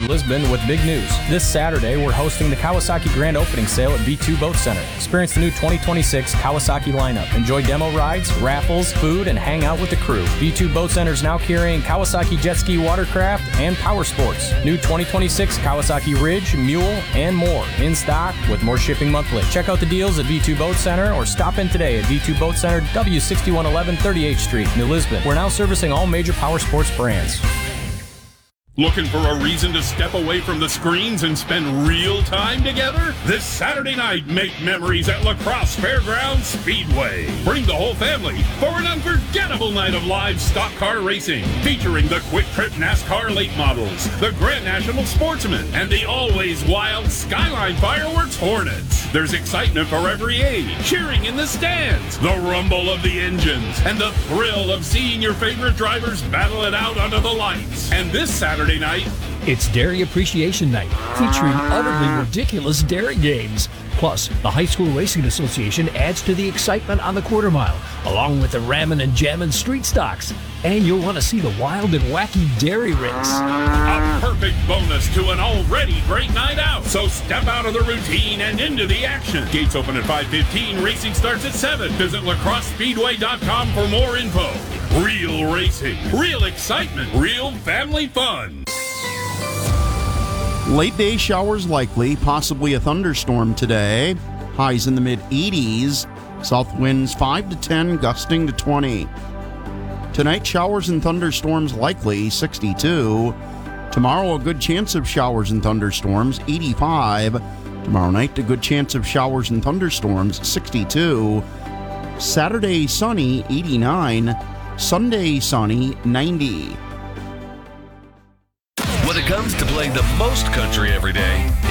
Lisbon with big news. This Saturday, we're hosting the Kawasaki Grand Opening Sale at V2 Boat Center. Experience the new 2026 Kawasaki lineup. Enjoy demo rides, raffles, food, and hang out with the crew. V2 Boat Center is now carrying Kawasaki Jet Ski Watercraft and Power Sports. New 2026 Kawasaki Ridge, Mule, and more in stock with more shipping monthly. Check out the deals at V2 Boat Center or stop in today at V2 Boat Center, W6111 38th Street, New Lisbon. We're now servicing all major power sports brands. Looking for a reason to step away from the screens and spend real time together? This Saturday night, make memories at La Crosse Fairgrounds Speedway. Bring the whole family for an unforgettable night of live stock car racing, featuring the Quick Trip NASCAR late models, the Grand National Sportsman, and the always wild Skyline Fireworks Hornets. There's excitement for every age, cheering in the stands, the rumble of the engines, and the thrill of seeing your favorite drivers battle it out under the lights. And this Saturday night, it's Dairy Appreciation Night, featuring utterly ridiculous dairy games. Plus, the High School Racing Association adds to the excitement on the quarter mile, along with the Rammin' and Jammin' street stocks. And you'll want to see the wild and wacky dairy race. A perfect bonus to an already great night out. So step out of the routine and into the action. Gates open at 5:15. Racing starts at 7. Visit lacrossespeedway.com for more info. Real racing, real excitement, real family fun. Late day showers likely, possibly a thunderstorm today. Highs in the mid-80s. South winds 5 to 10, gusting to 20. Tonight, showers and thunderstorms likely, 62. Tomorrow, a good chance of showers and thunderstorms, 85. Tomorrow night, a good chance of showers and thunderstorms, 62. Saturday, sunny, 89. Sunday, sunny, 90. When it comes to playing the most country every day,